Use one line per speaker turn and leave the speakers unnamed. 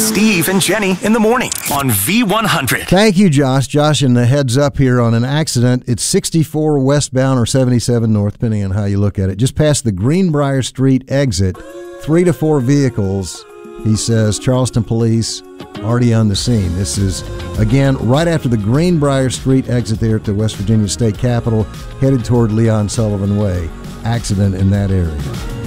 Steve and Jenny in the morning on V100.
Thank you, Josh. Josh, and the heads up here on an accident. It's 64 westbound or 77 north, depending on how you look at it. Just past the Greenbrier Street exit, 3 to 4 vehicles, he says. Charleston police already on the scene. This is, again, right after the Greenbrier Street exit there at the West Virginia State Capitol, headed toward Leon Sullivan Way. Accident in that area.